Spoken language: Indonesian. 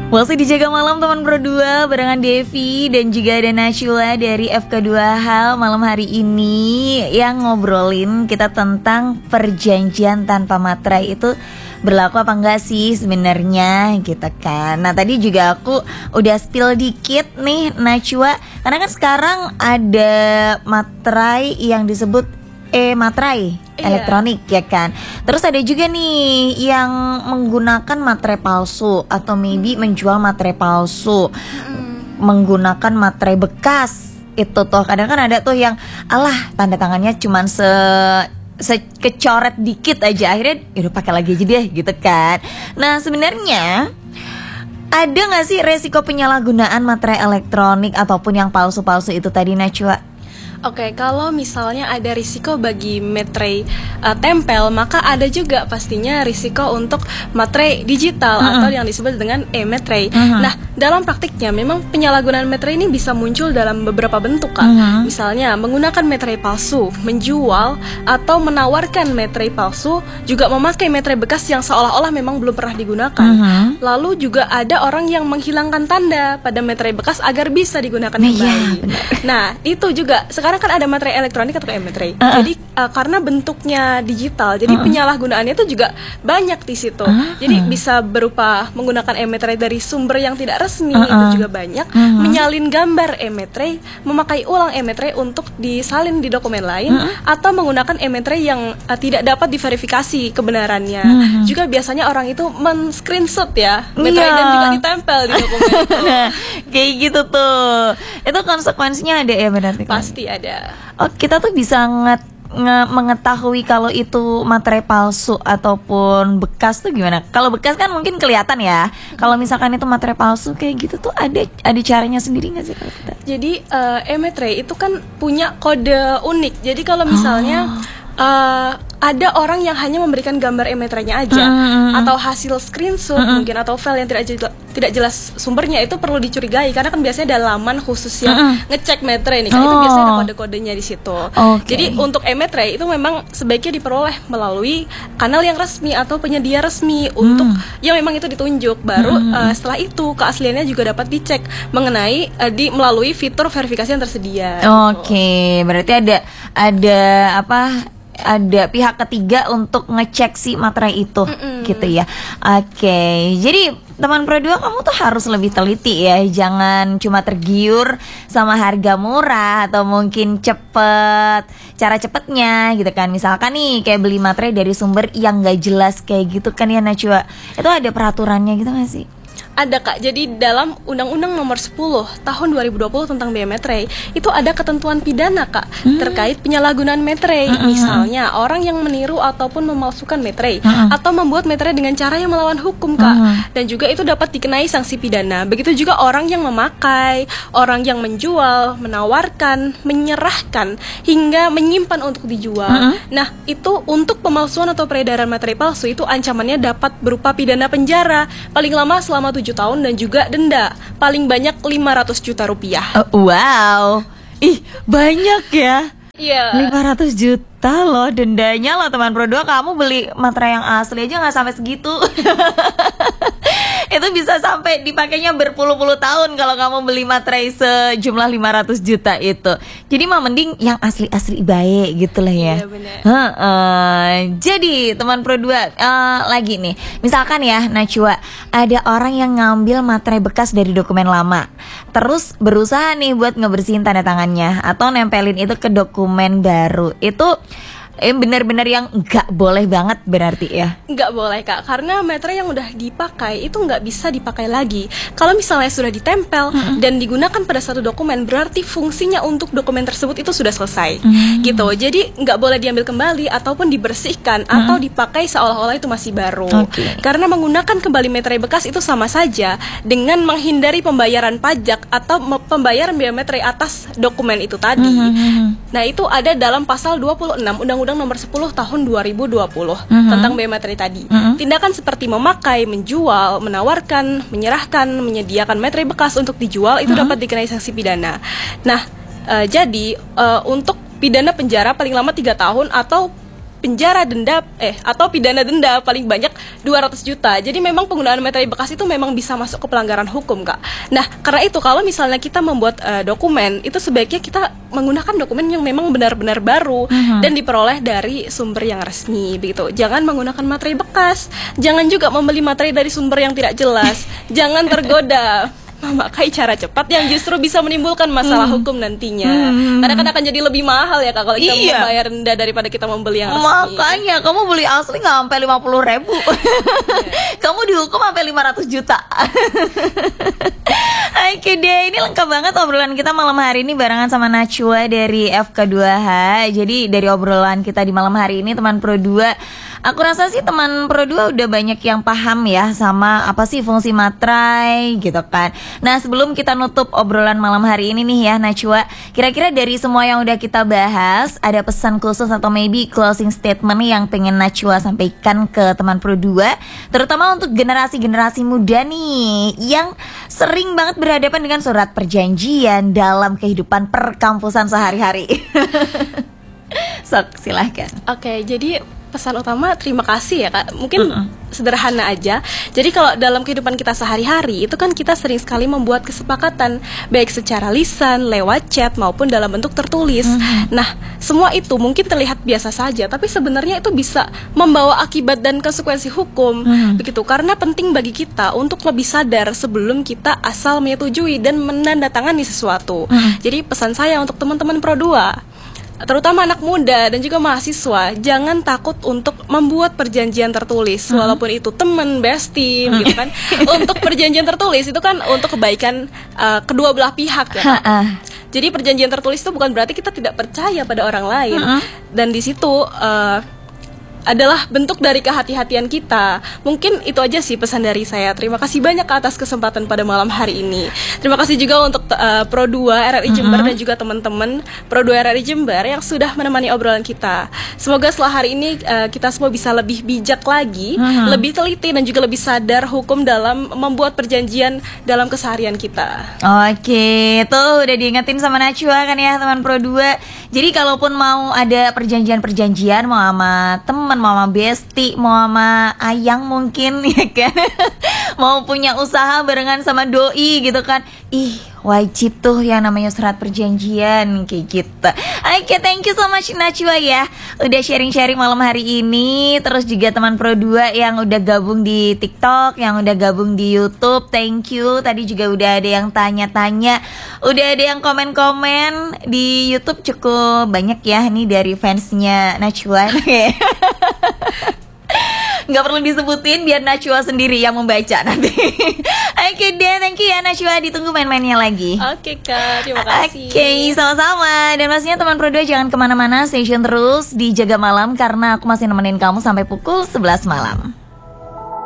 Masih dijaga malam teman berdua barengan Devi dan juga ada Nashula dari FK2H. Malam hari ini yang ngobrolin kita tentang perjanjian tanpa materai itu berlaku apa enggak sih sebenarnya gitu kan. Nah tadi juga aku udah spill dikit nih Nashua, karena kan sekarang ada materai yang disebut materai elektronik ya kan. Terus ada juga nih yang menggunakan materai palsu atau maybe menjual materai palsu, menggunakan materai bekas. Itu tuh kadang kan ada tuh yang alah tanda tangannya cuman sekecoret dikit aja, akhirnya yaudah pakai lagi aja deh gitu kan. Nah sebenarnya ada nggak sih resiko penyalahgunaan materai elektronik ataupun yang palsu-palsu itu tadi Najwa? Oke, kalau misalnya ada risiko bagi materai tempel, maka ada juga pastinya risiko untuk materai digital atau yang disebut dengan e-materai. Nah, dalam praktiknya memang penyalahgunaan materai ini bisa muncul dalam beberapa bentuk, Kak. Misalnya menggunakan materai palsu, menjual atau menawarkan materai palsu, juga memakai materai bekas yang seolah-olah memang belum pernah digunakan. Lalu juga ada orang yang menghilangkan tanda pada materai bekas agar bisa digunakan kembali. Nah, itu juga sekarang kan ada materai elektronik atau e-materai. Jadi karena bentuknya digital, jadi penyalahgunaannya itu juga banyak di situ. Jadi bisa berupa menggunakan e-materai dari sumber yang tidak resmi, itu juga banyak. Menyalin gambar e-materai, memakai ulang e-materai untuk disalin di dokumen lain, atau menggunakan e-materai yang tidak dapat diverifikasi kebenarannya. Juga biasanya orang itu men-screenshot ya materai dan juga ditempel di dokumen itu. Kayak gitu tuh. Itu konsekuensinya ada ya berarti? Pasti ada. Oh, kita tuh bisa mengetahui kalau itu materai palsu ataupun bekas tuh gimana? Kalau bekas kan mungkin kelihatan ya. Kalau misalkan itu materai palsu kayak gitu tuh ada caranya sendiri nggak sih kalau kita? Jadi e-materai itu kan punya kode unik. Jadi kalau misalnya ada orang yang hanya memberikan gambar e-materainya aja atau hasil screenshot mungkin atau file yang tidak jelas sumbernya, itu perlu dicurigai karena kan biasanya ada laman khusus yang ngecek materai nih kan, itu biasanya ada kode-kodenya di situ. Jadi untuk e-materai itu memang sebaiknya diperoleh melalui kanal yang resmi atau penyedia resmi untuk yang memang itu ditunjuk, baru setelah itu keasliannya juga dapat dicek mengenai melalui fitur verifikasi yang tersedia. Berarti ada pihak ketiga untuk ngecek si materai itu gitu ya. Jadi teman Pro 2 kamu tuh harus lebih teliti ya. Jangan cuma tergiur sama harga murah atau mungkin cara cepetnya gitu kan. Misalkan nih kayak beli materai dari sumber yang gak jelas kayak gitu kan ya Najwa. Itu ada peraturannya gitu gak sih? Ada, Kak. Jadi dalam Undang-Undang Nomor 10 Tahun 2020 tentang biaya materai itu ada ketentuan pidana, Kak, terkait penyalahgunaan materai. Misalnya orang yang meniru ataupun memalsukan materai atau membuat materai dengan cara yang melawan hukum, Kak. Dan juga itu dapat dikenai sanksi pidana. Begitu juga orang yang memakai, orang yang menjual, menawarkan, menyerahkan hingga menyimpan untuk dijual. Nah, itu untuk pemalsuan atau peredaran materai palsu itu ancamannya dapat berupa pidana penjara paling lama selama 7 tahun dan juga denda paling banyak 500 juta rupiah. Wow. Ih, banyak ya. Iya. 500 juta loh dendanya loh teman Pro 2. Kamu beli materai yang asli aja gak sampai segitu. Itu bisa sampai dipakainya berpuluh-puluh tahun kalau kamu beli materai sejumlah 500 juta itu. Jadi mah mending yang asli-asli baik gitu lah ya. Iya benar. Jadi teman Pro 2 lagi nih. Misalkan ya Najwa, ada orang yang ngambil materai bekas dari dokumen lama, terus berusaha nih buat ngebersihin tanda tangannya atau nempelin itu ke dokumen baru. Itu benar-benar yang nggak boleh banget berarti ya? Nggak boleh, Kak, karena materai yang udah dipakai itu nggak bisa dipakai lagi. Kalau misalnya sudah ditempel dan digunakan pada satu dokumen, berarti fungsinya untuk dokumen tersebut itu sudah selesai gitu. Jadi nggak boleh diambil kembali ataupun dibersihkan atau dipakai seolah-olah itu masih baru. Karena menggunakan kembali materai bekas itu sama saja dengan menghindari pembayaran pajak atau pembayaran biaya materai atas dokumen itu tadi. Nah, itu ada dalam pasal 26 Undang-Undang Nomor 10 Tahun 2020 tentang biaya materai tadi. Tindakan seperti memakai, menjual, menawarkan, menyerahkan, menyediakan materai bekas untuk dijual itu dapat dikenai sanksi pidana. Nah, jadi untuk pidana penjara paling lama 3 tahun atau penjara denda atau pidana denda paling banyak 200 juta. Jadi memang penggunaan materai bekas itu memang bisa masuk ke pelanggaran hukum, Kak. Nah, karena itu kalau misalnya kita membuat dokumen, itu sebaiknya kita menggunakan dokumen yang memang benar-benar baru dan diperoleh dari sumber yang resmi begitu. Jangan menggunakan materai bekas. Jangan juga membeli materai dari sumber yang tidak jelas. Jangan tergoda memakai cara cepat yang justru bisa menimbulkan masalah hukum nantinya. Karena kan akan jadi lebih mahal ya, Kak, kalau kita membayar denda daripada kita membeli yang resmi. Makanya kamu beli asli nggak sampai 50.000. Kamu dihukum sampai 500 juta. Oke deh, ini lengkap banget obrolan kita malam hari ini barengan sama Najwa dari FK2H. Jadi dari obrolan kita di malam hari ini, teman Pro 2, aku rasa sih teman Pro 2 udah banyak yang paham ya sama apa sih fungsi materai gitu kan. Nah, sebelum kita nutup obrolan malam hari ini nih ya Najwa, kira-kira dari semua yang udah kita bahas, ada pesan khusus atau maybe closing statement yang pengen Najwa sampaikan ke teman Pro 2, terutama untuk generasi-generasi muda nih yang sering banget berhadapan dengan surat perjanjian dalam kehidupan perkampusan sehari-hari. Sok, silahkan. Oke, jadi pesan utama terima kasih ya, Kak. Mungkin sederhana aja. Jadi kalau dalam kehidupan kita sehari-hari itu kan kita sering sekali membuat kesepakatan baik secara lisan, lewat chat maupun dalam bentuk tertulis. Nah, semua itu mungkin terlihat biasa saja, tapi sebenarnya itu bisa membawa akibat dan konsekuensi hukum. Begitu, karena penting bagi kita untuk lebih sadar sebelum kita asal menyetujui dan menandatangani sesuatu. Jadi pesan saya untuk teman-teman Pro 2, terutama anak muda dan juga mahasiswa, jangan takut untuk membuat perjanjian tertulis, walaupun itu teman, bestie, gitu kan. Untuk perjanjian tertulis itu kan untuk kebaikan kedua belah pihak ya. Jadi perjanjian tertulis itu bukan berarti kita tidak percaya pada orang lain, dan di situ adalah bentuk dari kehati-hatian kita. Mungkin itu aja sih pesan dari saya. Terima kasih banyak atas kesempatan pada malam hari ini. Terima kasih juga untuk Pro 2 RRI Jember dan juga teman-teman Pro 2 RRI Jember yang sudah menemani obrolan kita. Semoga setelah hari ini kita semua bisa lebih bijak lagi, lebih teliti dan juga lebih sadar hukum dalam membuat perjanjian dalam keseharian kita. Oke, tuh udah diingetin sama Najwa kan ya teman Pro 2. Jadi kalaupun mau ada perjanjian-perjanjian, mau sama teman, mau sama bestie, mau sama ayang mungkin ya kan, mau punya usaha barengan sama doi gitu kan, wajib tuh yang namanya surat perjanjian kayak gitu. Oke, thank you so much Najwa ya udah sharing-sharing malam hari ini. Terus juga teman Pro 2 yang udah gabung di TikTok, yang udah gabung di YouTube, thank you. Tadi juga udah ada yang tanya-tanya, udah ada yang komen-komen di YouTube cukup banyak ya nih dari fansnya Najwa. Nggak perlu disebutin biar Najwa sendiri yang membaca nanti. Oke deh, thank you ya Najwa, ditunggu main-mainnya lagi. Oke Kak, terima kasih. Oke, sama-sama. Dan pastinya teman Pro 2 jangan kemana-mana, stay tune terus di Jaga Malam karena aku masih nemenin kamu sampai pukul 11 malam.